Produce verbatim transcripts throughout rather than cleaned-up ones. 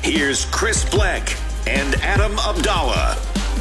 Here's Chris Bleck and Adam Abdallah.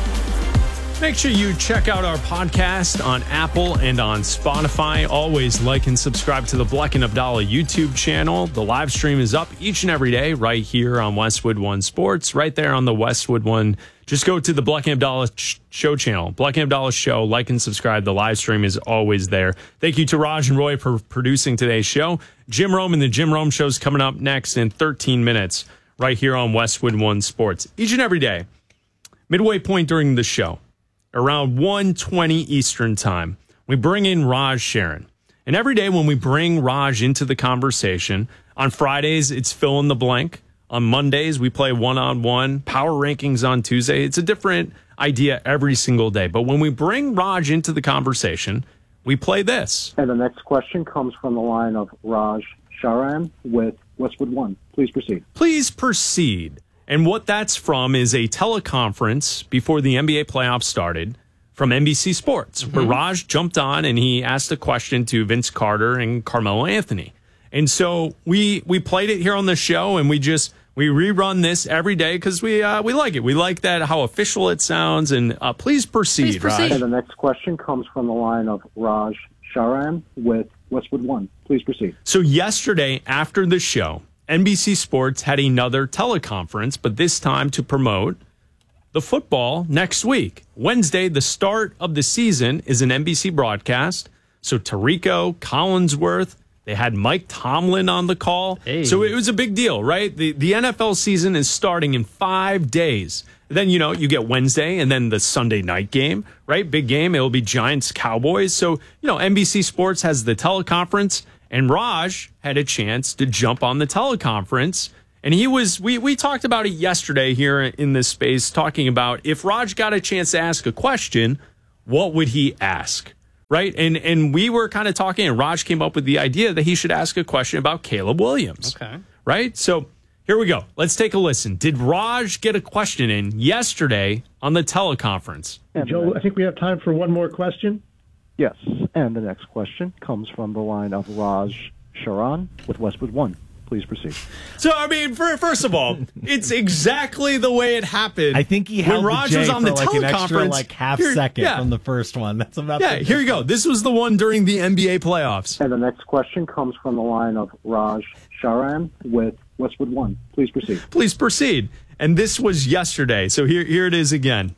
Make sure you check out our podcast on Apple and on Spotify. Always like and subscribe to the Bleck and Abdallah YouTube channel. The live stream is up each and every day right here on Westwood One Sports, right there on the Westwood One. Just go to the Bleck and Abdallah show channel, Bleck and Abdallah show, like and subscribe. The live stream is always there. Thank you to Raj and Roy for producing today's show. Jim Rome and the Jim Rome show is coming up next in thirteen minutes right here on Westwood One Sports. Each and every day, midway point during the show, around one twenty Eastern time, we bring in Raj Sharon. And every day when we bring Raj into the conversation, on Fridays, it's fill in the blank. On Mondays, we play one-on-one, power rankings on Tuesday. It's a different idea every single day. But when we bring Raj into the conversation, we play this. And the next question comes from the line of Raj Sharan with Westwood One. Please proceed. Please proceed. And what that's from is a teleconference before the N B A playoffs started from N B C Sports, mm-hmm. where Raj jumped on and he asked a question to Vince Carter and Carmelo Anthony. And so we we played it here on the show, and we just we rerun this every day because we uh, we like it. We like that how official it sounds. And uh, please proceed, please proceed. Raj. And the next question comes from the line of Raj Sharan with Westwood One. Please proceed. So yesterday after the show, N B C Sports had another teleconference, but this time to promote the football next week. Wednesday, the start of the season, is an N B C broadcast. So Tirico, Collinsworth, they had Mike Tomlin on the call. Hey. So it was a big deal, right? The the N F L season is starting in five days. Then, you know, you get Wednesday and then the Sunday night game, right? Big game. It'll be Giants-Cowboys. So, you know, N B C Sports has the teleconference. And Raj had a chance to jump on the teleconference. And he was, we, we talked about it yesterday here in this space, talking about if Raj got a chance to ask a question, what would he ask? Right? And and we were kind of talking, and Raj came up with the idea that he should ask a question about Caleb Williams. Okay. Right? So here we go. Let's take a listen. Did Raj get a question in yesterday on the teleconference? Joe, I think we have time for one more question. Yes, and the next question comes from the line of Raj Sharan with Westwood One. Please proceed. So, I mean, for, first of all, it's exactly the way it happened. I think he held when Raj the J was on for the like teleconference. an extra like half here, second yeah. from the first one. That's about Yeah, the- here you go. This was the one during the N B A playoffs. And the next question comes from the line of Raj Sharan with Westwood One. Please proceed. Please proceed. And this was yesterday. So here, here it is again.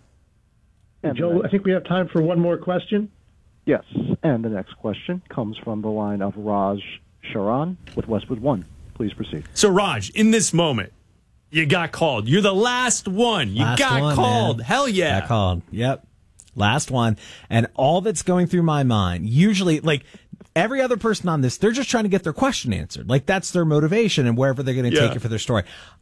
And Joe, I think we have time for one more question. Yes, and the next question comes from the line of Raj Sharan with Westwood One. Please proceed. So, Raj, in this moment, you got called. You're the last one. You Last got one, called. man. Hell yeah. Got called. Yep. Last one. And all that's going through my mind, usually, like, every other person on this, they're just trying to get their question answered. Like, that's their motivation and wherever they're going to Yeah. take it for their story.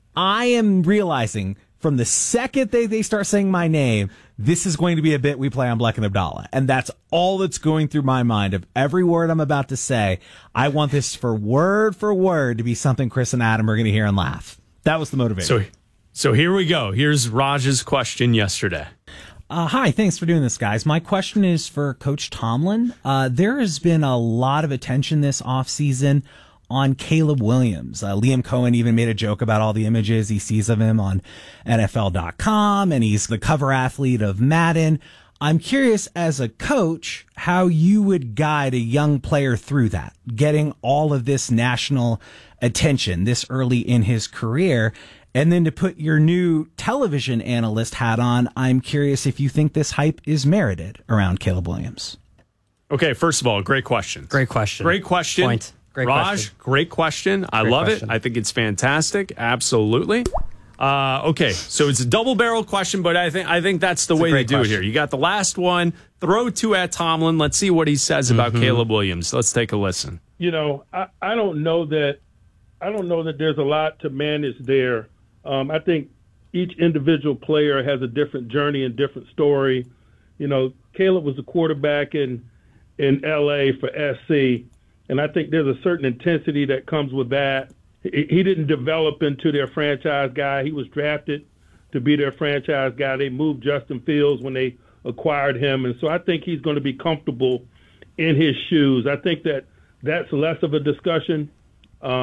I am realizing from the second they, they start saying my name, this is going to be a bit we play on Bleck and Abdallah. And that's all that's going through my mind of every word I'm about to say. I want this for word for word to be something Chris and Adam are going to hear and laugh. That was the motivation. So, so here we go. Here's Raj's question yesterday. Uh, hi, thanks for doing this, guys. My question is for Coach Tomlin. Uh, there has been a lot of attention this offseason on Caleb Williams. Uh, Liam Cohen even made a joke about all the images he sees of him on N F L dot com, and he's the cover athlete of Madden. I'm curious, as a coach, how you would guide a young player through that, getting all of this national attention this early in his career. And then to put your new television analyst hat on, I'm curious if you think this hype is merited around Caleb Williams. Okay, first of all, great question. Great question. Great question. Point. Great Raj, question. great question. I Great love question. it. I think it's fantastic. Absolutely. Uh, okay, so it's a double barrel question, but I think I think that's the It's a way to great do it question. here. You got the last one. Throw two at Tomlin. Let's see what he says about Mm-hmm. Caleb Williams. Let's take a listen. You know, I, I don't know that I don't know that there's a lot to manage there. Um, I think each individual player has a different journey and different story. You know, Caleb was a quarterback in in L A for S C, and I think there's a certain intensity that comes with that. He, he didn't develop into their franchise guy. He was drafted to be their franchise guy. They moved Justin Fields when they acquired him, and so I think he's going to be comfortable in his shoes. I think that that's less of a discussion. Um,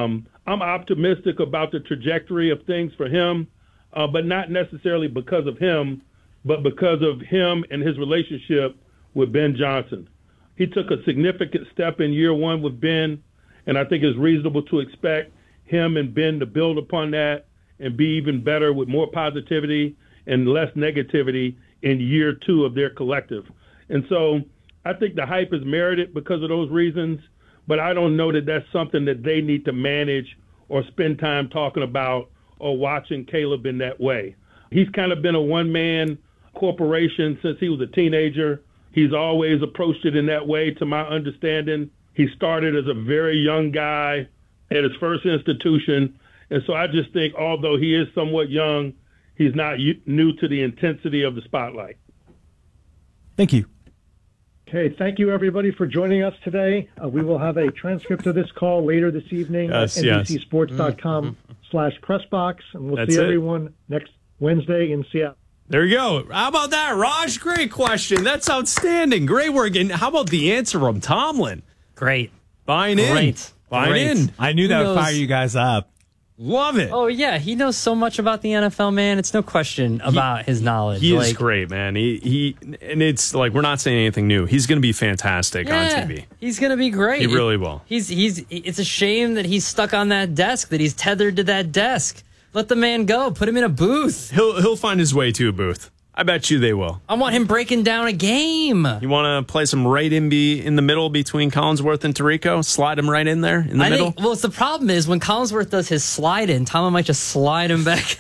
I'm optimistic about the trajectory of things for him, uh, but not necessarily because of him, but because of him and his relationship with Ben Johnson. He took a significant step in year one with Ben, and I think it's reasonable to expect him and Ben to build upon that and be even better with more positivity and less negativity in year two of their collective. And so I think the hype is merited because of those reasons, but I don't know that that's something that they need to manage or spend time talking about or watching Caleb in that way. He's kind of been a one-man corporation since he was a teenager. He's always approached it in that way, to my understanding. He started as a very young guy at his first institution. And so I just think, although he is somewhat young, he's not new to the intensity of the spotlight. Thank you. Okay, thank you, everybody, for joining us today. Uh, we will have a transcript of this call later this evening yes, at yes. N B C sports dot com slash pressbox, and we'll That's see it. everyone next Wednesday in Seattle. There you go. How about that, Raj? Great question. That's outstanding. Great work. And how about the answer from Tomlin? Great. Buying in. Great. Buying Great. in. I knew that Who would knows? fire you guys up. Love it. Oh, yeah. He knows so much about the N F L, man. It's no question about his knowledge. He is Like, great, man. He he, and it's like we're not saying anything new. He's going to be fantastic yeah, on T V. He's going to be great. He really will. He's he's. It's a shame that he's stuck on that desk, that he's tethered to that desk. Let the man go. Put him in a booth. He'll he'll find his way to a booth. I bet you they will. I want him breaking down a game. You want to play some right in be in the middle between Collinsworth and Tirico? Slide him right in there in the I middle. think, well, the problem is when Collinsworth does his slide in, Tom might just slide him back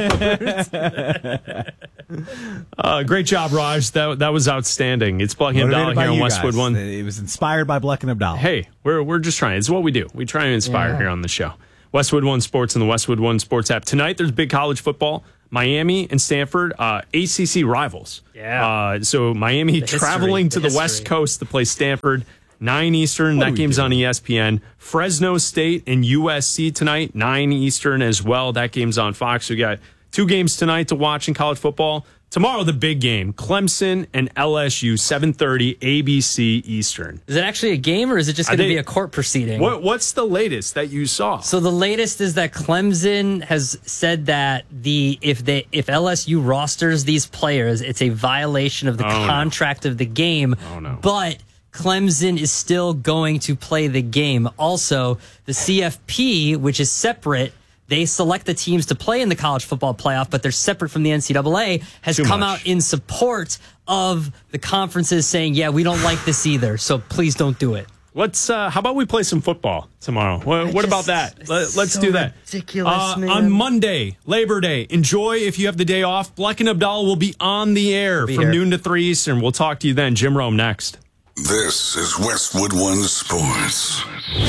out. Uh, great job, Raj. That that was outstanding. It's Black and Abdallah Motivated by here on you Westwood guys. One. It was inspired by Black and Abdallah. Hey, we're we're just trying. It's what we do. We try and inspire Yeah. here on the show. Westwood One Sports and the Westwood One Sports app. Tonight, there's big college football. Miami and Stanford, uh, A C C rivals. Yeah. Uh, so Miami The history, traveling to the the, West history. Coast to play Stanford. nine Eastern. What That are we game's doing? on E S P N. Fresno State and U S C tonight. nine Eastern as well. That game's on Fox. We got two games tonight to watch in college football. Tomorrow, the big game. Clemson and L S U, seven thirty, A B C Eastern. Is it actually a game, or is it just going to they- be a court proceeding? What What's the latest that you saw? So the latest is that Clemson has said that the if they if L S U rosters these players, it's a violation of the Oh, no. contract of the game. Oh, no. But Clemson is still going to play the game. Also, the C F P, which is separate, they select the teams to play in the college football playoff, but they're separate from the N C double A, has Too come much. out in support of the conferences saying, yeah, we don't like this either, so please don't do it. Let's. Uh, how about we play some football tomorrow? What, what about that? Let, let's so do that. ridiculous, Uh, man. On Monday, Labor Day. Enjoy if you have the day off. Black and Abdallah will be on the air Be from here. noon to three Eastern. We'll talk to you then. Jim Rome next. This is Westwood One Sports.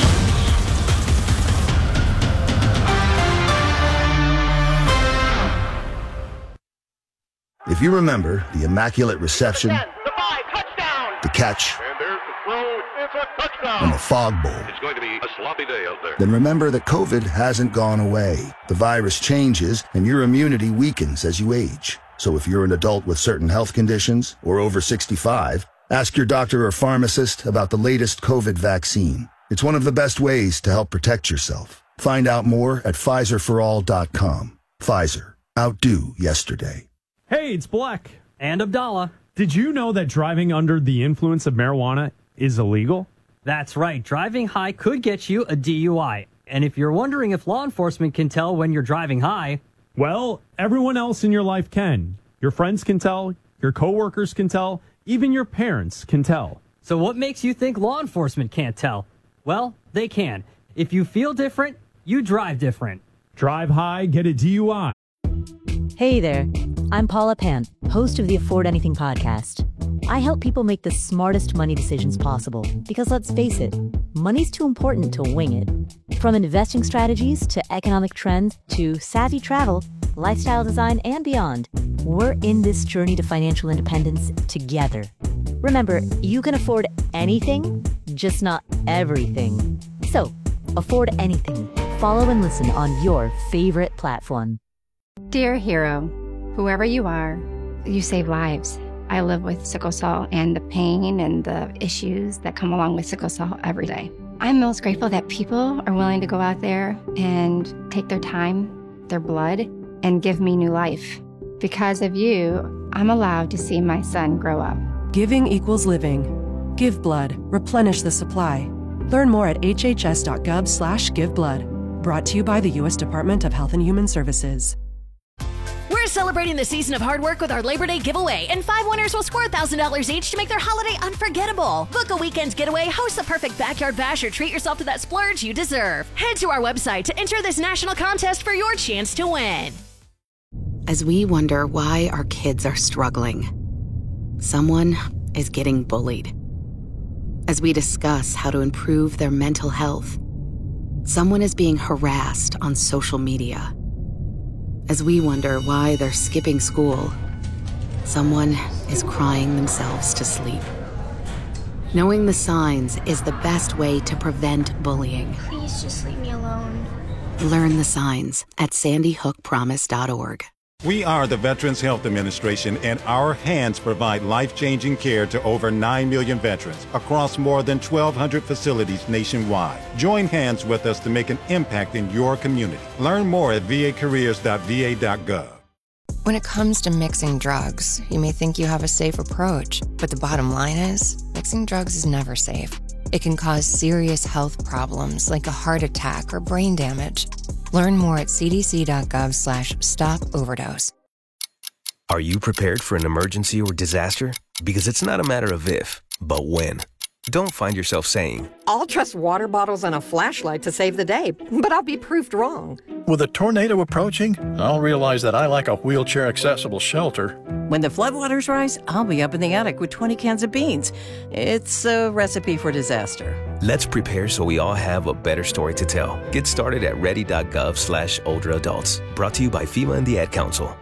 If you remember the Immaculate Reception, The five, touchdown! the catch, And there's the throw. It's a touchdown. and the Fog Bowl, It's going to be a sloppy day out there. then remember that COVID hasn't gone away. The virus changes, and your immunity weakens as you age. So if you're an adult with certain health conditions or over sixty-five, ask your doctor or pharmacist about the latest COVID vaccine. It's one of the best ways to help protect yourself. Find out more at Pfizer for all dot com. Pfizer. Outdo yesterday. Hey, it's Black. And Abdallah. Did you know that driving under the influence of marijuana is illegal? That's right. Driving high could get you a D U I. And if you're wondering if law enforcement can tell when you're driving high, Well, everyone else in your life can. Your friends can tell. Your coworkers can tell. Even your parents can tell. so what makes you think law enforcement can't tell? Well, they can. If you feel different, you drive different. Drive high, get a D U I. Hey there, I'm Paula Pant, host of the Afford Anything podcast. I help people make the smartest money decisions possible because let's face it, money's too important to wing it. From investing strategies to economic trends to savvy travel, lifestyle design, and beyond, we're in this journey to financial independence together. Remember, you can afford anything, just not everything. So, afford anything. Follow and listen on your favorite platform. Dear hero, whoever you are, you save lives. I live with sickle cell and the pain and the issues that come along with sickle cell every day. I'm most grateful that people are willing to go out there and take their time, their blood, and give me new life. Because of you, I'm allowed to see my son grow up. Giving equals living. Give blood. Replenish the supply. Learn more at hhs.gov slash give blood. Brought to you by the U S Department of Health and Human Services. We're celebrating the season of hard work with our Labor Day giveaway, and five winners will score one thousand dollars each to make their holiday unforgettable. Book a weekend getaway, host the perfect backyard bash, or treat yourself to that splurge you deserve. Head to our website to enter this national contest for your chance to win. As we wonder why our kids are struggling, someone is getting bullied. As we discuss how to improve their mental health, someone is being harassed on social media. As we wonder why they're skipping school, someone is crying themselves to sleep. Knowing the signs is the best way to prevent bullying. Please just leave me alone. Learn the signs at sandy hook promise dot org. We are the Veterans Health Administration, and our hands provide life-changing care to over nine million veterans across more than twelve hundred facilities nationwide. Join hands with us to make an impact in your community. Learn more at v a careers dot v a dot gov. When it comes to mixing drugs, you may think you have a safe approach, but the bottom line is, mixing drugs is never safe. It can cause serious health problems like a heart attack or brain damage. Learn more at c d c dot gov slash stop overdose. Are you prepared for an emergency or disaster? Because it's not a matter of if, but when. Don't find yourself saying, I'll trust water bottles and a flashlight to save the day, but I'll be proved wrong. With a tornado approaching, I'll realize that I like a wheelchair-accessible shelter. When the floodwaters rise, I'll be up in the attic with twenty cans of beans. It's a recipe for disaster. let's prepare so we all have a better story to tell. Get started at ready.gov slash older adults. Brought to you by FEMA and the Ad Council.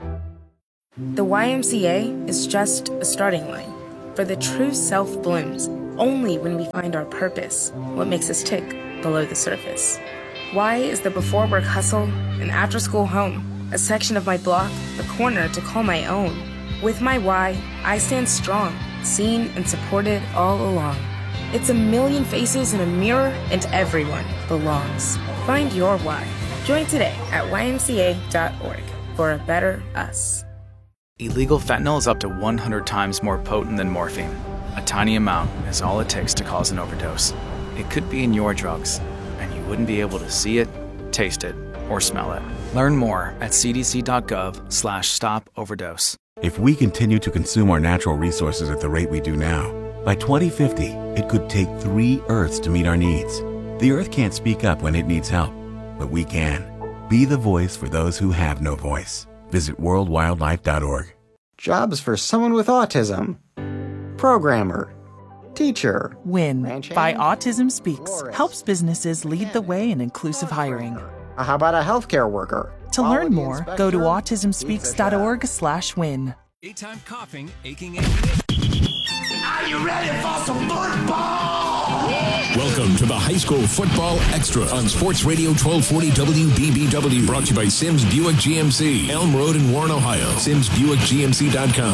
The Y M C A is just a starting line, for the true self blooms only when we find our purpose, what makes us tick below the surface. Y is the before work hustle, an after school home, a section of my block, a corner to call my own. With my Y, I stand strong, seen and supported all along. It's a million faces in a mirror, and everyone belongs. Find your Y. Join today at y m c a dot org for a better us. Illegal fentanyl is up to one hundred times more potent than morphine. A tiny amount is all it takes to cause an overdose. It could be in your drugs, and you wouldn't be able to see it, taste it, or smell it. Learn more at c d c dot gov slash stop overdose. If we continue to consume our natural resources at the rate we do now, by twenty fifty, it could take three Earths to meet our needs. The Earth can't speak up when it needs help, but we can. Be the voice for those who have no voice. Visit world wildlife dot org. Jobs for someone with autism. Programmer. Teacher. WIN by Autism Speaks helps businesses lead the way in inclusive hiring. How about a healthcare worker? To learn more, go to autism speaks dot org slash win. Daytime coughing, aching, aching. Are you ready for some football? Welcome to the High School Football Extra on Sports Radio twelve forty W B B W. Brought to you by Sims Buick G M C, Elm Road in Warren, Ohio. Sims Buick G M C dot com.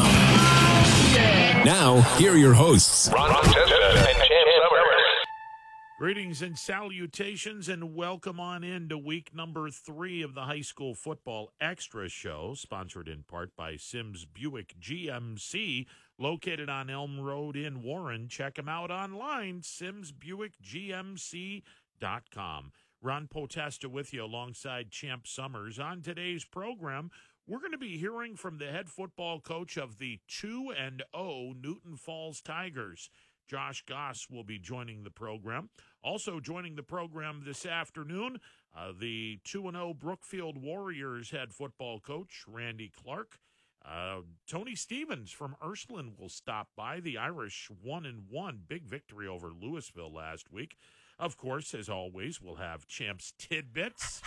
Yeah. Now, here are your hosts, Ron Testa and Champ Summers. Greetings and salutations, and welcome on in to week number three of the High School Football Extra Show, sponsored in part by Sims Buick G M C, located on Elm Road in Warren. Check them out online, sims buick g m c dot com. Ron Potesta with you alongside Champ Summers. On today's program, we're going to be hearing from the head football coach of the two and oh Newton Falls Tigers. Josh Goss will be joining the program. Also joining the program this afternoon, uh, the two and oh Brookfield Warriors head football coach, Randy Clark. Uh, Tony Stevens from Ursuline will stop by. The Irish one and one, big victory over Louisville last week. Of course, as always, we'll have Champ's Tidbits.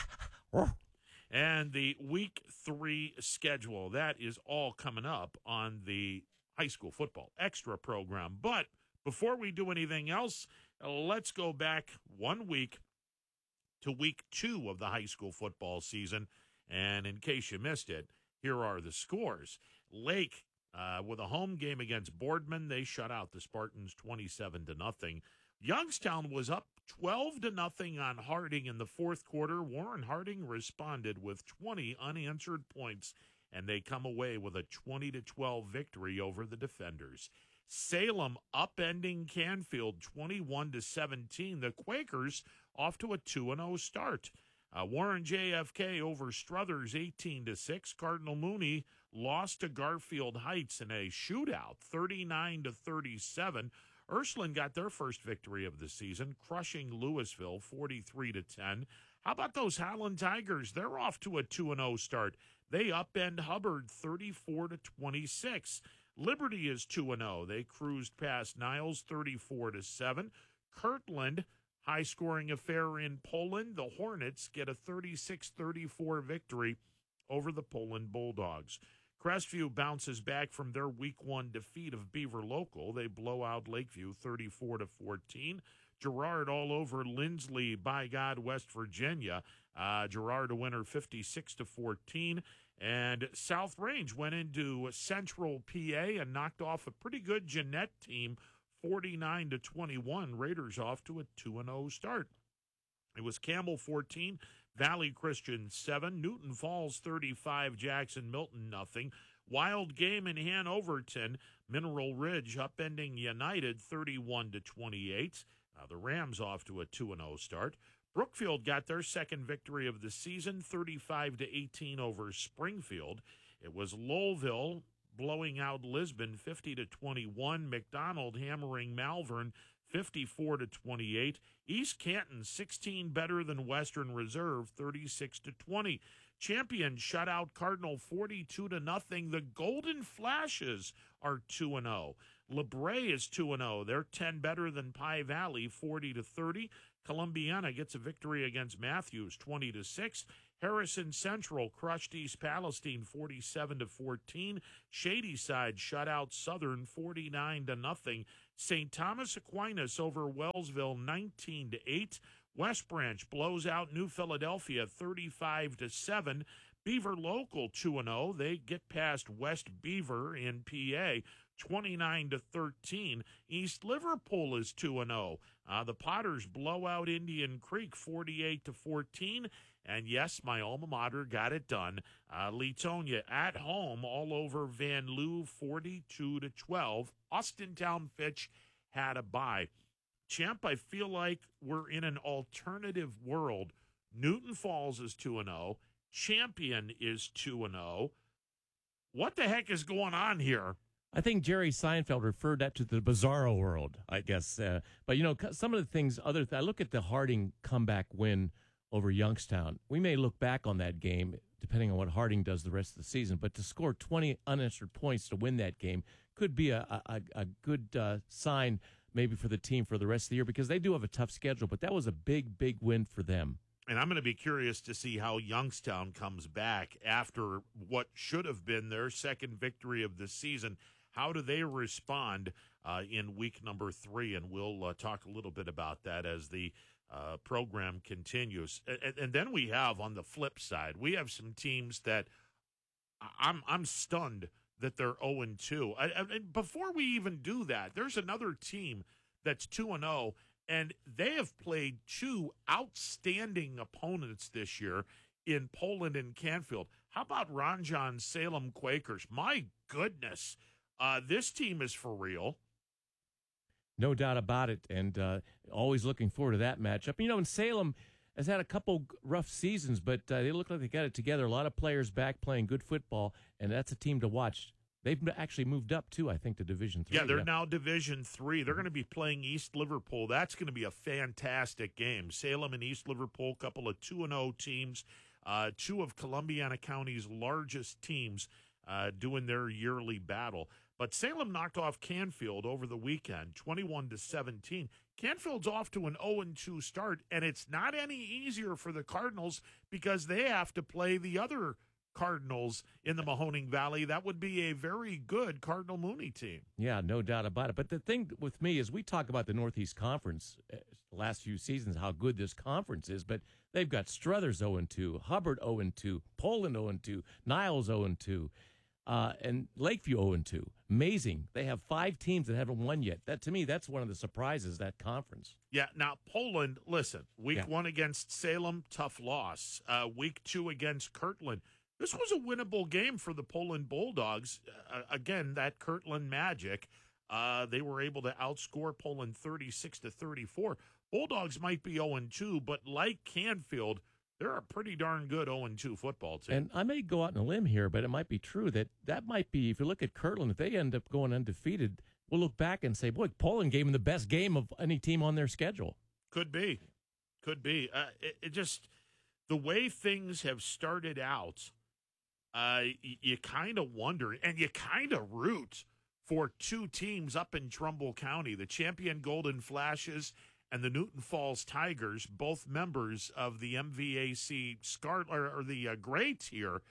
And the week three schedule. That is all coming up on the High School Football Extra program. But before we do anything else, let's go back one week to week two of the high school football season. And in case you missed it, here are the scores. Lake, uh, with a home game against Boardman, they shut out the Spartans twenty-seven to nothing. Youngstown was up twelve to nothing on Harding in the fourth quarter. Warren Harding responded with twenty unanswered points, and they come away with a twenty to twelve victory over the defenders. Salem upending Canfield twenty-one to seventeen. The Quakers off to a two and oh start. Uh, Warren J F K over Struthers eighteen to six. Cardinal Mooney lost to Garfield Heights in a shootout thirty-nine to thirty-seven. Ursuline got their first victory of the season, crushing Louisville forty-three to ten. How about those Highland Tigers? They're off to a two and oh start. They upend Hubbard thirty-four to twenty-six. Liberty is two and oh. They cruised past Niles thirty-four to seven. Kirtland, high-scoring affair in Poland. The Hornets get a thirty-six thirty-four victory over the Poland Bulldogs. Crestview bounces back from their week one defeat of Beaver Local. They blow out Lakeview thirty-four to fourteen. Girard all over Lindsley, by God, West Virginia. Uh, Girard a winner fifty-six to fourteen. And South Range went into Central P A and knocked off a pretty good Jeanette team forty-nine to twenty-one. Raiders off to a two and oh start. It was Campbell fourteen, Valley Christian seven, Newton Falls thirty-five, Jackson Milton nothing. Wild Game in Hanoverton, Mineral Ridge upending United thirty-one to twenty-eight. Uh, the Rams off to a two and oh start. Brookfield got their second victory of the season, thirty-five to eighteen over Springfield. It was Lowellville blowing out Lisbon fifty to twenty-one. McDonald hammering Malvern fifty-four to twenty-eight. East Canton sixteen better than Western Reserve thirty-six to twenty. Champion shut out Cardinal forty-two to nothing. The Golden Flashes are two and oh. LeBray is two and oh. They're ten better than Pie Valley forty to thirty. Columbiana gets a victory against Matthews twenty to six. Harrison Central crushed East Palestine forty-seven to fourteen. Shadyside shut out Southern forty-nine to nothing. Saint Thomas Aquinas over Wellsville nineteen to eight. West Branch blows out New Philadelphia thirty-five to seven. Beaver Local two and oh. They get past West Beaver in P A twenty-nine to thirteen. East Liverpool is two and oh. Uh, the Potters blow out Indian Creek forty-eight to fourteen. And yes, my alma mater got it done. Uh, Leetonia at home all over Van Loo forty-two to twelve. Austintown Fitch had a bye. Champ, I feel like we're in an alternative world. Newton Falls is two and oh. Champion is two and oh. What the heck is going on here? I think Jerry Seinfeld referred that to the bizarro world, I guess. Uh, but, you know, some of the things, other th- I look at the Harding comeback win over Youngstown. We may look back on that game, depending on what Harding does the rest of the season, but to score twenty unanswered points to win that game could be a, a, a good uh, sign maybe for the team for the rest of the year, because they do have a tough schedule, but that was a big, big win for them. And I'm going to be curious to see how Youngstown comes back after what should have been their second victory of the season. How do they respond uh, in week number three? And we'll uh, talk a little bit about that as the uh, program continues. And, and then we have, on the flip side, we have some teams that I'm I'm stunned that they're oh and two. I, I, before we even do that, there's another team that's two and oh, and they have played two outstanding opponents this year in Poland and Canfield. How about Ron John Salem Quakers? My goodness. Uh, this team is for real. No doubt about it, and uh, always looking forward to that matchup. You know, in Salem has had a couple rough seasons, but uh, they look like they got it together. A lot of players back playing good football, and that's a team to watch. They've actually moved up, too, I think, to Division Three. Yeah, they're yeah. now Division Three. They're going to be playing East Liverpool. That's going to be a fantastic game. Salem and East Liverpool, couple of two and oh teams, uh, two of Columbiana County's largest teams uh, doing their yearly battle. But Salem knocked off Canfield over the weekend, twenty-one to seventeen. Canfield's off to an oh and two start, and it's not any easier for the Cardinals because they have to play the other Cardinals in the Mahoning Valley. That would be a very good Cardinal Mooney team. Yeah, no doubt about it. But the thing with me is we talk about the Northeast Conference uh, the last few seasons, how good this conference is, but they've got Struthers oh and two, Hubbard oh and two, Poland oh and two, Niles oh and two. Uh, and Lakeview oh and two. Amazing. They have five teams that haven't won yet. That to me, that's one of the surprises, that conference. Yeah, now Poland, listen, week Yeah. one against Salem, tough loss. Uh, week two against Kirtland. This was a winnable game for the Poland Bulldogs. Uh, again, that Kirtland magic. Uh, they were able to outscore Poland thirty-six to thirty-four. Bulldogs might be oh and two, but like Canfield, they're a pretty darn good oh and two football team. And I may go out on a limb here, but it might be true that that might be, if you look at Kirtland, if they end up going undefeated, we'll look back and say, boy, Poland gave them the best game of any team on their schedule. Could be. Could be. Uh, it, it just, the way things have started out, uh, you, you kind of wonder, and you kind of root for two teams up in Trumbull County, the champion Golden Flashes and the Newton Falls Tigers, both members of the M V A C Scar or, or the uh, Gray tier.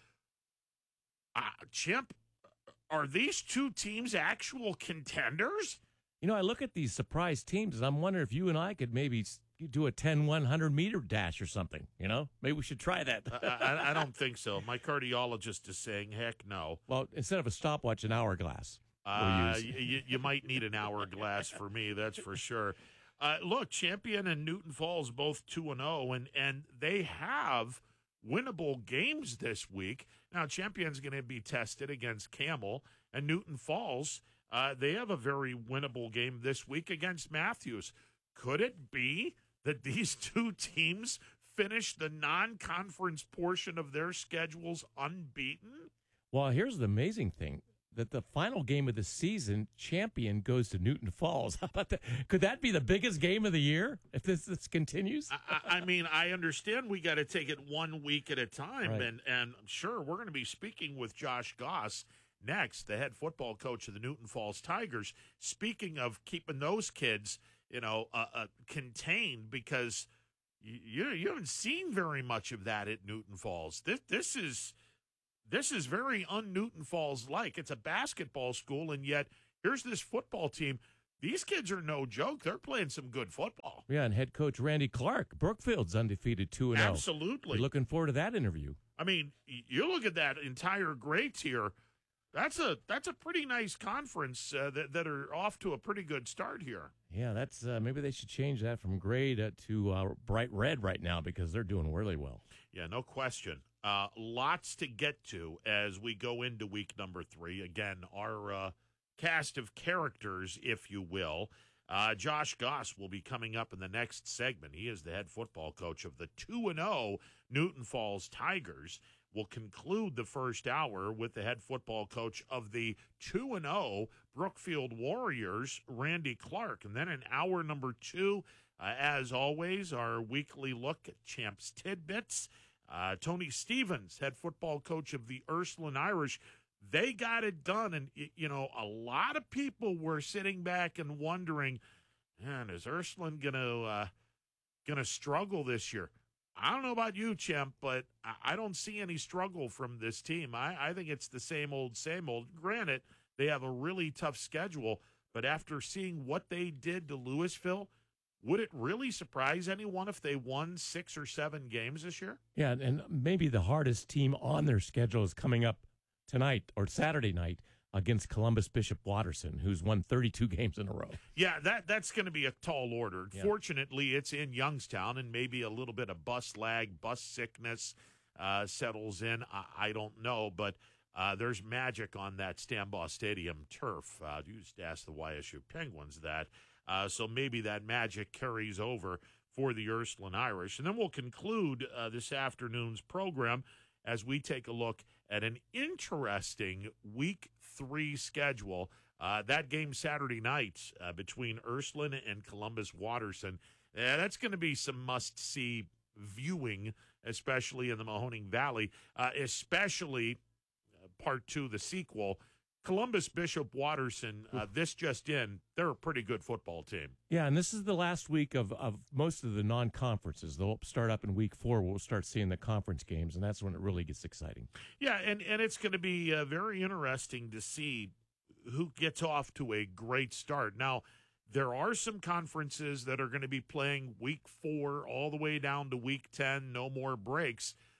Uh, Chimp, are these two teams actual contenders? You know, I look at these surprise teams, and I'm wondering if you and I could maybe do a ten one hundred meter dash or something, you know? Maybe we should try that. I, I, I don't think so. My cardiologist is saying, heck no. Well, instead of a stopwatch, an hourglass. Uh, you, you might need an hourglass for me, that's for sure. Uh, look, Champion and Newton Falls both two and oh, and and they have winnable games this week. Now, Champion's going to be tested against Camel, and Newton Falls, uh, they have a very winnable game this week against Matthews. Could it be that these two teams finish the non-conference portion of their schedules unbeaten? Well, here's the amazing thing. That the final game of the season, Champion goes to Newton Falls. How about that? Could that be the biggest game of the year if this, this continues? I, I mean, I understand we got to take it one week at a time, Right. and and sure, we're going to be speaking with Josh Goss next, the head football coach of the Newton Falls Tigers. Speaking of keeping those kids, you know, uh, uh, contained, because you, you you haven't seen very much of that at Newton Falls. This this is. This is very un-Newton Falls-like. It's a basketball school, and yet here's this football team. These kids are no joke. They're playing some good football. Yeah, and head coach Randy Clark, Brookfield's undefeated two and oh. Absolutely. We're looking forward to that interview. I mean, y- you look at that entire Gray tier. That's a that's a pretty nice conference uh, that that are off to a pretty good start here. Yeah, that's uh, maybe they should change that from gray to, to uh, bright red right now because they're doing really well. Yeah, no question. Uh, lots to get to as we go into week number three. Again, our uh, cast of characters, if you will. Uh, Josh Goss will be coming up in the next segment. He is the head football coach of the two and oh Newton Falls Tigers. We'll conclude the first hour with the head football coach of the two and oh Brookfield Warriors, Randy Clark. And then in hour number two, uh, as always, our weekly look at Champs Tidbits. Uh, Tony Stevens, head football coach of the Ursuline Irish, they got it done. And, you know, a lot of people were sitting back and wondering, man, is Ursuline going to uh, gonna struggle this year? I don't know about you, Champ, but I don't see any struggle from this team. I, I think it's the same old, same old. Granted, they have a really tough schedule, but after seeing what they did to Louisville, would it really surprise anyone if they won six or seven games this year? Yeah, and maybe the hardest team on their schedule is coming up tonight or Saturday night against Columbus Bishop Watterson, who's won thirty-two games in a row. Yeah, that that's going to be a tall order. Yeah. Fortunately, it's in Youngstown, and maybe a little bit of bus lag, bus sickness uh, settles in. I, I don't know, but uh, there's magic on that Stambaugh Stadium turf. Uh, you used to ask the Y S U Penguins that. Uh, so maybe that magic carries over for the Ursuline Irish. And then we'll conclude uh, this afternoon's program as we take a look at an interesting week three schedule. Uh, that game Saturday night uh, between Ursuline and Columbus Watterson. Uh, that's going to be some must-see viewing, especially in the Mahoning Valley, uh, especially uh, part two, the sequel. Columbus Bishop Watterson, uh, this just in, they're a pretty good football team. Yeah, and this is the last week of, of most of the non-conferences. They'll start up in week four. We'll start seeing the conference games, and that's when it really gets exciting. Yeah, and, and it's going to be uh, very interesting to see who gets off to a great start. Now, there are some conferences that are going to be playing week four all the way down to week ten, no more breaks.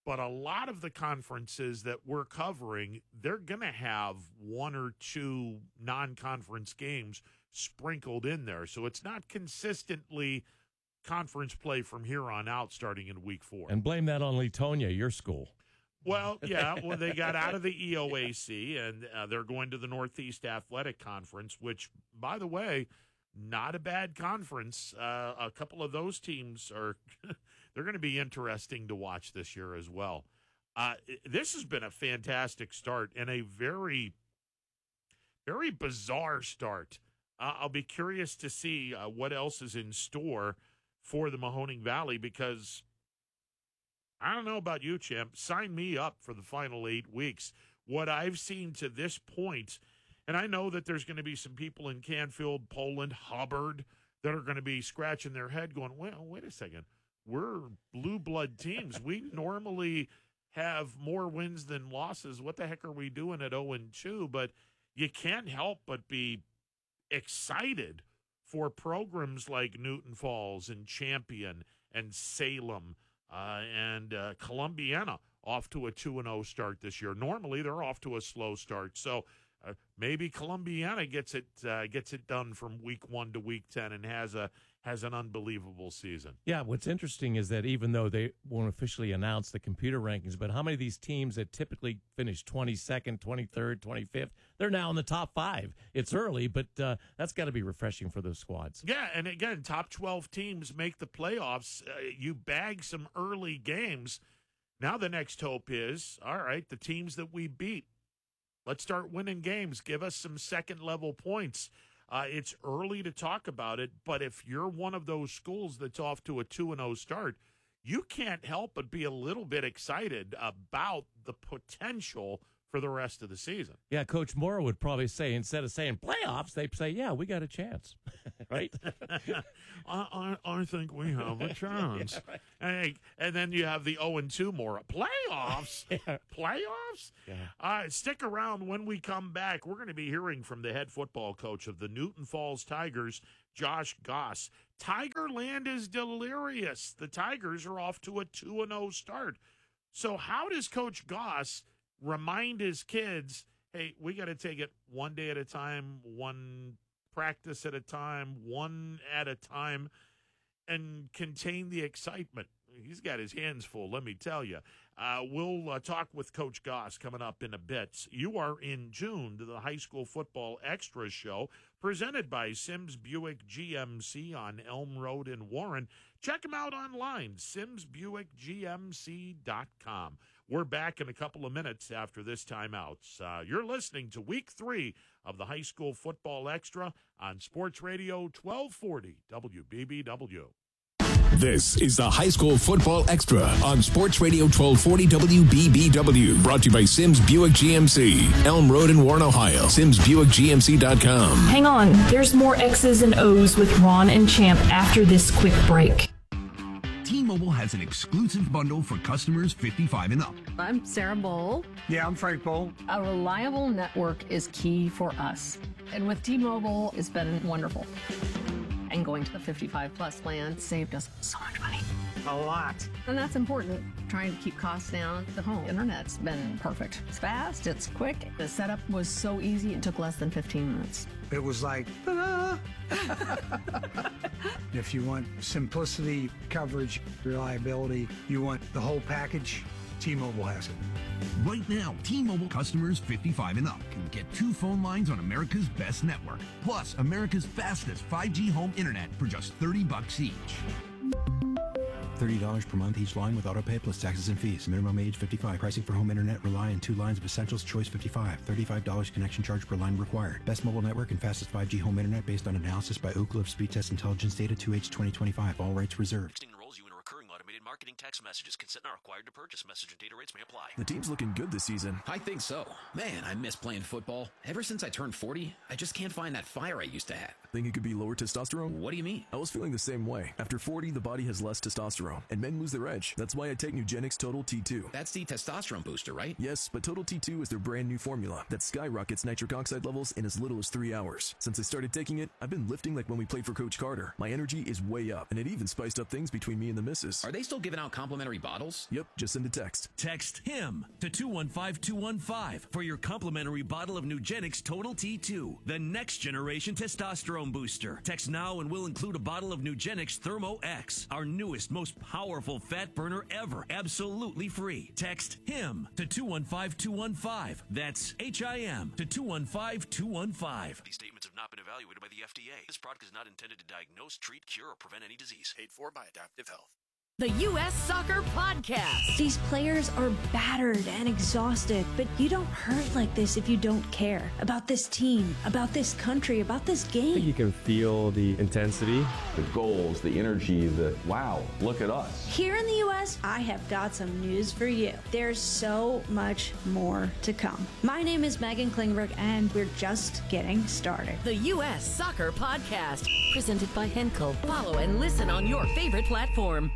But a lot of the conferences that we're covering, they're going to have one or two non-conference games sprinkled in there. So it's not consistently conference play from here on out starting in week four. And blame that on Latonia, your school. Well, yeah, well, they got out of the E O A C, and uh, they're going to the Northeast Athletic Conference, which, by the way, not a bad conference. Uh, a couple of those teams are they're going to be interesting to watch this year as well. Uh, this has been a fantastic start and a very, very bizarre start. Uh, I'll be curious to see uh, what else is in store for the Mahoning Valley, because I don't know about you, Champ. Sign me up for the final eight weeks. What I've seen to this point, and I know that there's going to be some people in Canfield, Poland, Hubbard that are going to be scratching their head going, well, wait a second. We're blue blood teams. We normally have more wins than losses. What the heck are we doing at oh and two? But you can't help but be excited for programs like Newton Falls and Champion and Salem uh, and uh, Columbiana off to a two and oh start this year. Normally, they're off to a slow start. So uh, maybe Columbiana gets it uh, gets it done from week one to week ten and has a has an unbelievable season. Yeah, what's interesting is that even though they won't officially announce the computer rankings, but how many of these teams that typically finish twenty-second, twenty-third, twenty-fifth, they're now in the top five. It's early, but uh, that's got to be refreshing for those squads. Yeah, and again, top twelve teams make the playoffs. Uh, you bag some early games. Now the next hope is, all right, the teams that we beat, let's start winning games. Give us some second-level points. Uh, it's early to talk about it, but if you're one of those schools that's off to a two and oh start, you can't help but be a little bit excited about the potential for the rest of the season. Yeah, Coach Moore would probably say, instead of saying playoffs, they'd say, yeah, we got a chance, right? I, I, I think we have a chance. Yeah, right. and, and then you have the oh and two Moore. Playoffs? yeah. Playoffs? Yeah. Uh, stick around. When we come back, we're going to be hearing from the head football coach of the Newton Falls Tigers, Josh Goss. Tigerland is delirious. The Tigers are off to a two and oh start. So how does Coach Goss remind his kids, hey, we got to take it one day at a time, one practice at a time, one at a time, and contain the excitement? He's got his hands full, let me tell you. Uh, we'll uh, talk with Coach Goss coming up in a bit. You are in June to the High School Football Extra Show, presented by Sims Buick G M C on Elm Road in Warren. Check them out online, sims buick g m c dot com. We're back in a couple of minutes after this timeout. Uh, you're listening to Week three of the High School Football Extra on Sports Radio twelve forty W B B W. This is the High School Football Extra on Sports Radio twelve forty W B B W. Brought to you by Sims Buick G M C, Elm Road in Warren, Ohio. sims buick g m c dot com. Hang on, there's more X's and O's with Ron and Champ after this quick break. T-Mobile has an exclusive bundle for customers fifty-five and up. I'm Sarah Bowl. Yeah, I'm Frank Bowl. A reliable network is key for us. And with T-Mobile, it's been wonderful. And going to the fifty-five plus plan saved us so much money. A lot. And that's important. Trying to keep costs down. The home internet's been perfect. It's fast, it's quick. The setup was so easy, it took less than fifteen minutes. It was like, ta-da! If you want simplicity, coverage, reliability, you want the whole package, T-Mobile has it. Right now, T-Mobile customers fifty-five and up can get two phone lines on America's best network, plus America's fastest five G home internet for just thirty bucks each. thirty dollars per month each line with autopay plus taxes and fees. Minimum age fifty-five. Pricing for home internet rely on two lines of Essentials Choice fifty-five. thirty-five dollars connection charge per line required. Best mobile network and fastest five G home internet based on analysis by Oak Cliff Speed Test Intelligence Data two H twenty twenty-five. All rates reserved. Enrolls you in a recurring automated marketing text messages. Consent not required to purchase. Message and data rates may apply. The team's looking good this season. I think so. Man, I miss playing football. Ever since I turned forty, I just can't find that fire I used to have. Think it could be lower testosterone? What do you mean? I was feeling the same way. After forty, the body has less testosterone, and men lose their edge. That's why I take Nugenix Total T two. That's the testosterone booster, right? Yes, but Total T two is their brand new formula that skyrockets nitric oxide levels in as little as three hours. Since I started taking it, I've been lifting like when we played for Coach Carter. My energy is way up, and it even spiced up things between me and the missus. Are they still giving giving out complimentary bottles? Yep, just send a text. Text HIM to two one five two one five for your complimentary bottle of Nugenix Total T two, the next generation testosterone booster. Text now and we'll include a bottle of Nugenix Thermo X, our newest, most powerful fat burner ever, absolutely free. Text HIM to two one five two one five. That's H I M to two one five two one five. These statements have not been evaluated by the F D A. This product is not intended to diagnose, treat, cure, or prevent any disease. Paid for by Adaptive Health. The U S Soccer Podcast. These players are battered and exhausted, but you don't hurt like this if you don't care about this team, about this country, about this game. I think you can feel the intensity, the goals, the energy, the wow, look at us. Here in the U S, I have got some news for you. There's so much more to come. My name is Megan Klingberg, and we're just getting started. The U S Soccer Podcast, presented by Henkel. Follow and listen on your favorite platform.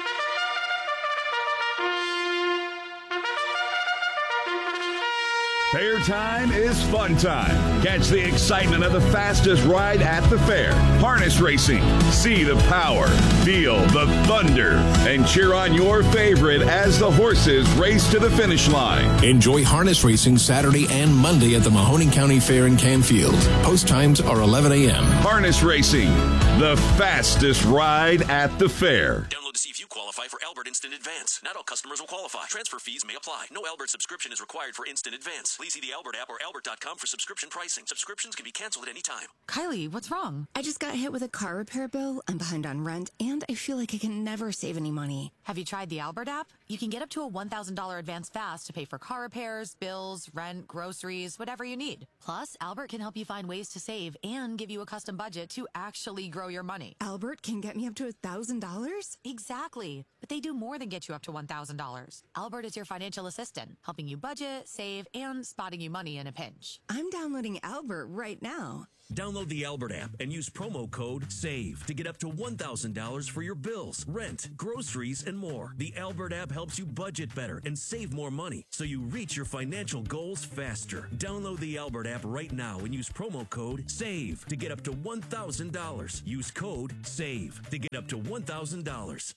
Fair time is fun time. Catch the excitement of the fastest ride at the fair. Harness racing. See the power, feel the thunder, and cheer on your favorite as the horses race to the finish line. Enjoy harness racing Saturday and Monday at the Mahoning County Fair in Canfield. Post times are eleven a.m. Harness racing, the fastest ride at the fair. Download to see if you qualify for Albert Instant Advance. Not all customers will qualify. Transfer fees may apply. No Albert subscription is required for Instant Advance. Please see the Albert app or albert dot com for subscription pricing. Subscriptions can be canceled at any time. Kylie, what's wrong? I just got hit with a car repair bill. I'm behind on rent, and I feel like I can never save any money. Have you tried the Albert app? You can get up to a one thousand dollars advance fast to pay for car repairs, bills, rent, groceries, whatever you need. Plus, Albert can help you find ways to save and give you a custom budget to actually grow your money. Albert can get me up to one thousand dollars? Exactly. But they do more than get you up to one thousand dollars. Albert is your financial assistant, helping you budget, save, and spotting you money in a pinch. I'm downloading Albert right now. Download the Albert app and use promo code SAVE to get up to one thousand dollars for your bills, rent, groceries, and more. The Albert app helps you budget better and save more money so you reach your financial goals faster. Download the Albert app right now and use promo code SAVE to get up to one thousand dollars. Use code SAVE to get up to one thousand dollars.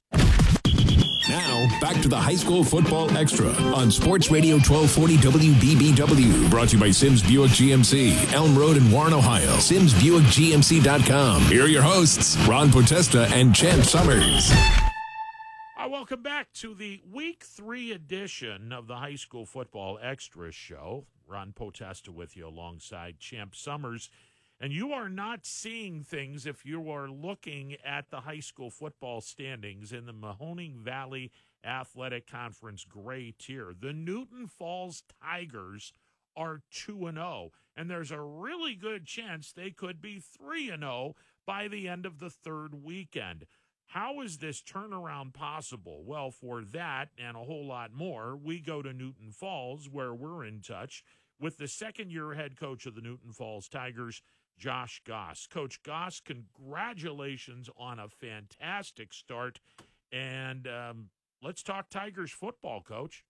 Now, back to the High School Football Extra on Sports Radio twelve forty W B B W. Brought to you by Sims Buick G M C, Elm Road in Warren, Ohio. Sims Buick G M C dot com. Here are your hosts, Ron Potesta and Champ Summers. Uh, welcome back to the Week three edition of the High School Football Extra Show. Ron Potesta with you alongside Champ Summers. And you are not seeing things if you are looking at the high school football standings in the Mahoning Valley Athletic Conference gray tier. The Newton Falls Tigers are two and oh, and there's a really good chance they could be three and oh by the end of the third weekend. How is this turnaround possible? Well, for that and a whole lot more, we go to Newton Falls, where we're in touch with the second-year head coach of the Newton Falls Tigers, Josh Goss. Coach Goss, congratulations on a fantastic start. And um, let's talk Tigers football, Coach.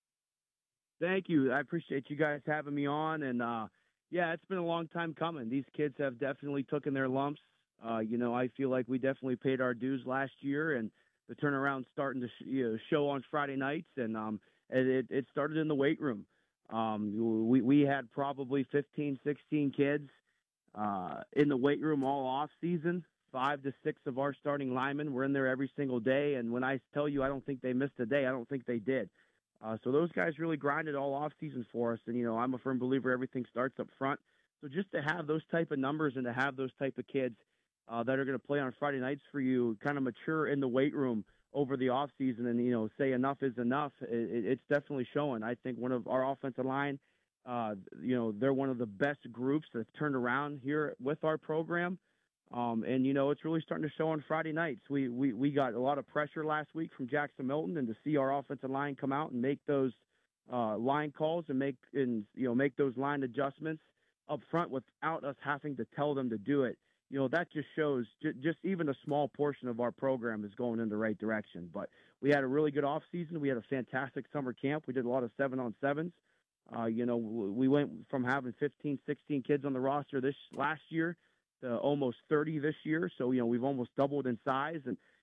Thank you. I appreciate you guys having me on. And, uh, yeah, it's been a long time coming. These kids have definitely taken their lumps. Uh, you know, I feel like we definitely paid our dues last year, and the turnaround's starting to sh- you know, show on Friday nights. And um, it, it started in the weight room. Um, we, we had probably fifteen, sixteen kids uh, in the weight room all off season. Five to six of our starting linemen were in there every single day. And when I tell you, I don't think they missed a day, I don't think they did. Uh, so those guys really grinded all off season for us. And, you know, I'm a firm believer everything starts up front. So just to have those type of numbers and to have those type of kids uh, that are going to play on Friday nights for you, kind of mature in the weight room over the off season and, you know, say enough is enough, it, it's definitely showing. I think one of our offensive line, uh, you know, they're one of the best groups that have turned around here with our program. Um, and, you know, it's really starting to show on Friday nights. We, we, we got a lot of pressure last week from Jackson Milton, and to see our offensive line come out and make those uh, line calls and make, and, you know, make those line adjustments up front without us having to tell them to do it. You know, that just shows j- just even a small portion of our program is going in the right direction. But we had a really good off season. We had a fantastic summer camp. We did a lot of seven on sevens. Uh, you know, we went from having fifteen, sixteen kids on the roster this last year to almost thirty this year. So, you know, we've almost doubled in size. And,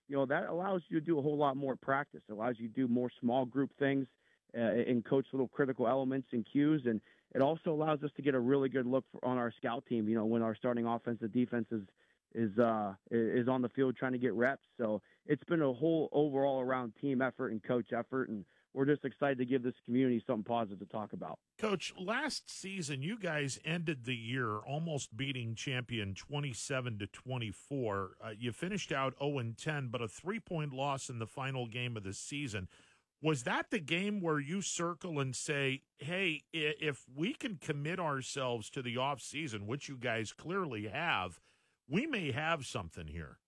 you know, that allows you to do a whole lot more practice. It allows you to do more small group things uh, and coach little critical elements and cues. And it also allows us to get a really good look for, on our scout team, you know, when our starting offensive defense is, is, uh, is on the field trying to get reps. So it's been a whole overall around team effort and coach effort. And we're just excited to give this community something positive to talk about. Coach, last season you guys ended the year almost beating champion twenty-seven to twenty-four. Uh, you finished out oh and ten, but a three-point loss in the final game of the season. Was that the game where you circle and say, hey, if we can commit ourselves to the offseason, which you guys clearly have, we may have something here?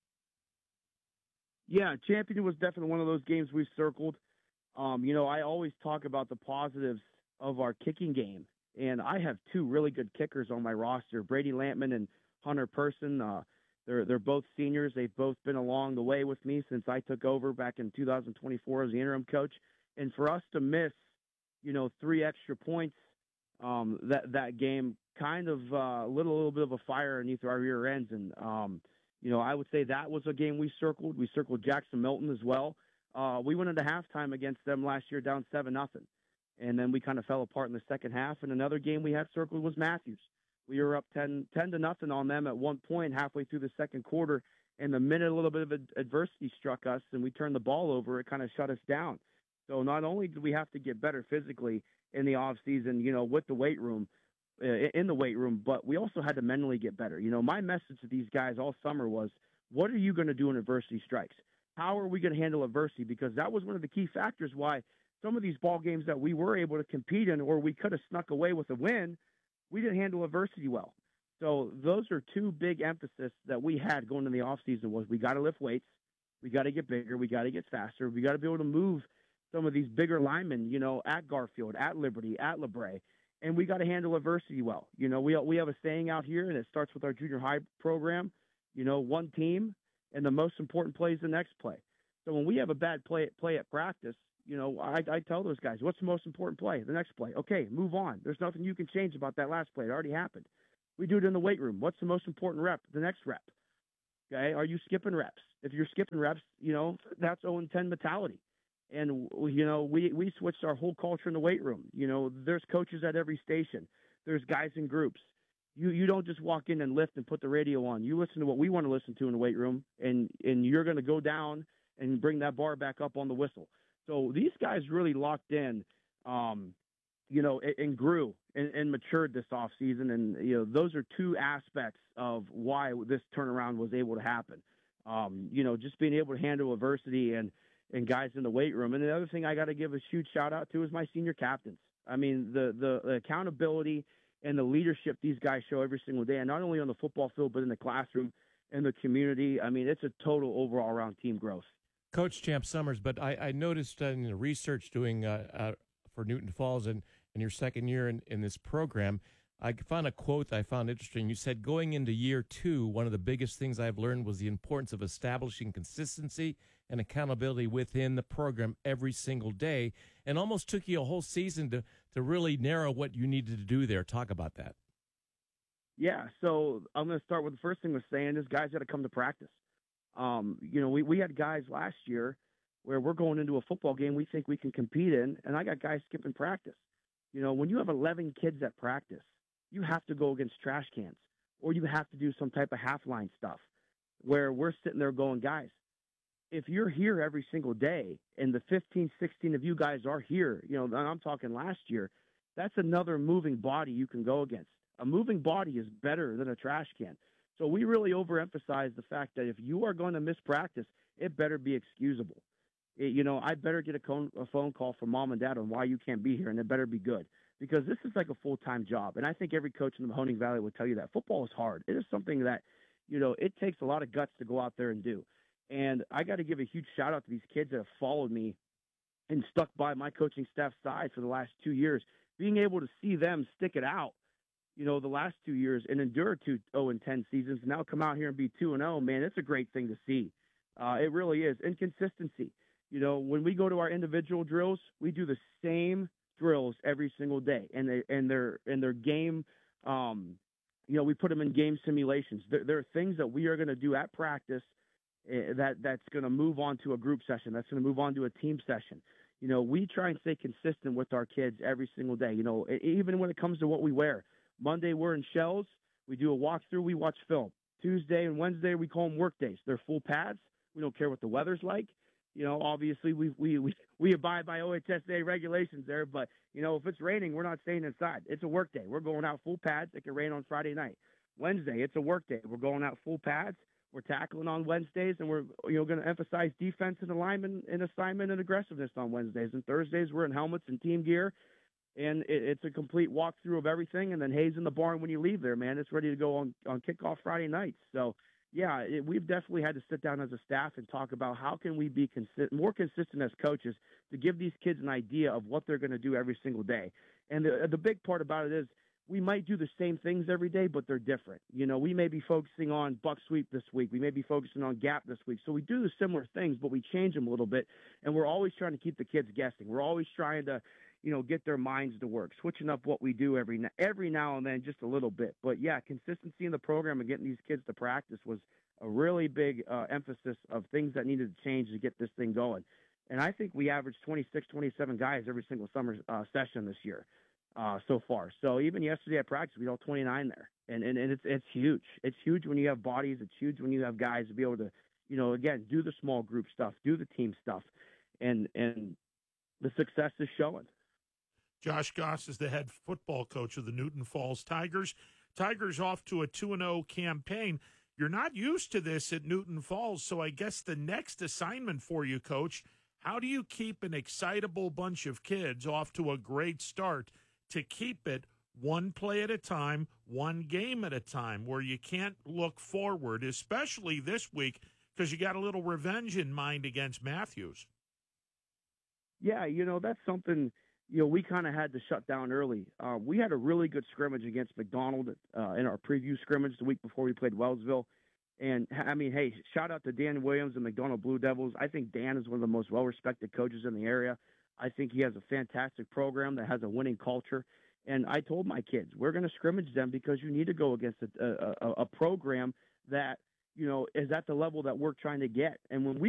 Yeah, champion was definitely one of those games we circled. Um, you know, I always talk about the positives of our kicking game, and I have two really good kickers on my roster, Brady Lampman and Hunter Person. Uh, they're they're both seniors. They've both been along the way with me since I took over back in two thousand twenty-four as the interim coach. And for us to miss, you know, three extra points um, that that game kind of uh, lit a little bit of a fire underneath our rear ends. And um, you know, I would say that was a game we circled. We circled Jackson Milton as well. Uh, we went into halftime against them last year down seven nothing, and then we kind of fell apart in the second half. And another game we had circled was Matthews. We were up ten, ten to nothing on them at one point halfway through the second quarter, and the minute a little bit of ad- adversity struck us and we turned the ball over, it kind of shut us down. So not only did we have to get better physically in the off season, you know, with the weight room, uh, in the weight room, but we also had to mentally get better. You know, my message to these guys all summer was, what are you going to do when adversity strikes? How are we going to handle adversity? Because that was one of the key factors why some of these ball games that we were able to compete in, or we could have snuck away with a win, we didn't handle adversity well. So those are two big emphasis that we had going into the offseason was we got to lift weights, we got to get bigger, we got to get faster, we got to be able to move some of these bigger linemen, you know, at Garfield, at Liberty, at LeBray, and we got to handle adversity well. You know, we we have a saying out here, and it starts with our junior high program, you know, one team, and the most important play is the next play. So when we have a bad play, play at practice, you know, I, I tell those guys, what's the most important play? The next play. Okay, move on. There's nothing you can change about that last play. It already happened. We do it in the weight room. What's the most important rep? The next rep. Okay, are you skipping reps? If you're skipping reps, you know, that's oh and ten mentality. And, you know, we, we switched our whole culture in the weight room. You know, there's coaches at every station. There's guys in groups. You you don't just walk in and lift and put the radio on. You listen to what we want to listen to in the weight room, and, and you're going to go down and bring that bar back up on the whistle. So these guys really locked in, um, you know, and, and grew and, and matured this offseason. And, you know, those are two aspects of why this turnaround was able to happen. Um, you know, just being able to handle adversity and, and guys in the weight room. And the other thing I got to give a huge shout out to is my senior captains. I mean, the, the, the accountability and the leadership these guys show every single day, and not only on the football field, but in the classroom and the community. I mean, it's a total overall around team growth. Coach Champ Summers, but I, I noticed uh, in the research doing uh, uh, for Newton Falls and in your second year in, in this program, I found a quote that I found interesting. You said, going into year two, one of the biggest things I've learned was the importance of establishing consistency and accountability within the program every single day, and almost took you a whole season to, to really narrow what you needed to do there. Talk about that. Yeah, so I'm going to start with the first thing we're saying is guys got to come to practice. Um, you know, we, we had guys last year where we're going into a football game we think we can compete in, and I got guys skipping practice. You know, when you have eleven kids at practice, you have to go against trash cans, or you have to do some type of half-line stuff where we're sitting there going, guys, if you're here every single day and the fifteen, sixteen of you guys are here, you know, I'm talking last year, that's another moving body you can go against. A moving body is better than a trash can. So we really overemphasize the fact that if you are going to miss practice, it better be excusable. It, you know, I better get a, con- a phone call from mom and dad on why you can't be here, and it better be good. Because this is like a full-time job. And I think every coach in the Mahoning Valley would tell you that. Football is hard. It is something that, you know, it takes a lot of guts to go out there and do. And I got to give a huge shout-out to these kids that have followed me and stuck by my coaching staff's side for the last two years. Being able to see them stick it out, you know, the last two years and endure two oh and ten seasons and now come out here and be two and oh, man, it's a great thing to see. Uh, it really is. And consistency. You know, when we go to our individual drills, we do the same drills every single day, and they and their and their game, um, you know, we put them in game simulations. There, there are things that we are going to do at practice uh, that that's going to move on to a group session, that's going to move on to a team session. You know, we try and stay consistent with our kids every single day. You know, even when it comes to what we wear. Monday we're in shells. We do a walkthrough. We watch film. Tuesday and Wednesday we call them work days. They're full pads. We don't care what the weather's like. You know, obviously we we we, we abide by O H S A regulations there, but you know, if it's raining, we're not staying inside. It's a work day. We're going out full pads. It can rain on Friday night. Wednesday, it's a work day. We're going out full pads. We're tackling on Wednesdays, and we're you know going to emphasize defense and alignment and assignment and aggressiveness on Wednesdays. And Thursdays, we're in helmets and team gear, and it, it's a complete walkthrough of everything. And then Hayes in the barn when you leave there, man. It's ready to go on on kickoff Friday nights. So. Yeah, it, we've definitely had to sit down as a staff and talk about how can we be consi- more consistent as coaches to give these kids an idea of what they're going to do every single day. And the the big part about it is we might do the same things every day, but they're different. You know, we may be focusing on buck sweep this week. We may be focusing on gap this week. So we do the similar things, but we change them a little bit. And we're always trying to keep the kids guessing. We're always trying to, you know, get their minds to work, switching up what we do every every now and then just a little bit. But, yeah, consistency in the program and getting these kids to practice was a really big uh, emphasis of things that needed to change to get this thing going. And I think we averaged twenty-six, twenty-seven guys every single summer uh, session this year uh, so far. So even yesterday at practice, we had all twenty-nine there. And, and, and it's it's huge. It's huge when you have bodies. It's huge when you have guys to be able to, you know, again, do the small group stuff, do the team stuff. And, and the success is showing. Josh Goss is the head football coach of the Newton Falls Tigers. Tigers off to a two and oh campaign. You're not used to this at Newton Falls, so I guess the next assignment for you, Coach, how do you keep an excitable bunch of kids off to a great start to keep it one play at a time, one game at a time, where you can't look forward, especially this week because you got a little revenge in mind against Matthews? Yeah, you know, that's something – you know, we kind of had to shut down early. Uh, we had a really good scrimmage against McDonald uh, in our preview scrimmage the week before we played Wellsville. And, I mean, hey, shout out to Dan Williams and McDonald Blue Devils. I think Dan is one of the most well-respected coaches in the area. I think he has a fantastic program that has a winning culture. And I told my kids, we're going to scrimmage them because you need to go against a, a, a program that, you know, is at the level that we're trying to get. And when we